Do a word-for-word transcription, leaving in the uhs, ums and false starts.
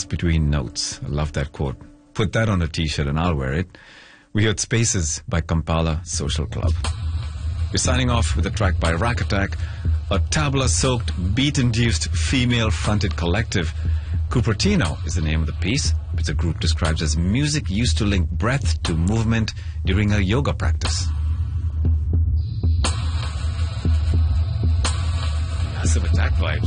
space between notes. I love that quote. Put that on a t-shirt and I'll wear it. We heard Spaces by Kampala Social Club. We're signing off with a track by Rack Attack, a tabla-soaked, beat-induced, female-fronted collective. Cupertino is the name of the piece, which the group describes as music used to link breath to movement during a yoga practice. Massive Attack vibes.